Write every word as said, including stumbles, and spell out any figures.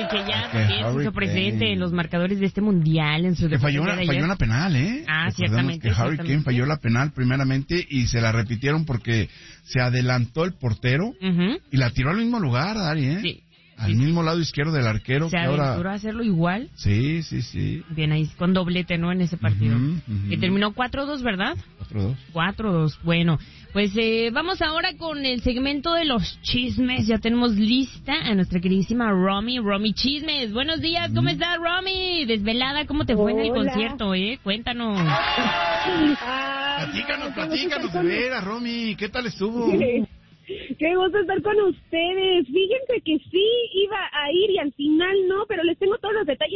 que ya también se hizo presente en los marcadores de este mundial. En su que falló una, falló una penal, ¿eh? Ah, ciertamente. Que Harry ciertamente. Kane falló la penal primeramente y se la repitieron porque se adelantó el portero uh-huh. y la tiró al mismo lugar, Dari, ¿eh? Sí. Al sí, mismo lado izquierdo del arquero. ¿Se que aventuró ahora... a hacerlo igual? Sí, sí, sí. Bien, ahí con doblete, ¿no? En ese partido. Uh-huh, uh-huh. Que terminó cuatro dos, ¿verdad? cuatro dos. cuatro dos. Bueno, pues eh, vamos ahora con el segmento de los chismes. Ya tenemos lista a nuestra queridísima Romy. Romy Chismes. Buenos días, ¿cómo uh-huh. estás, Romy? Desvelada, ¿cómo te fue Hola. en el concierto, eh? Cuéntanos. Ah, platícanos, platícanos, de veras, Romy. ¿Qué tal estuvo? Sí. Qué gusto estar con ustedes. Fíjense que sí iba a ir y al final no, pero les tengo todos los detalles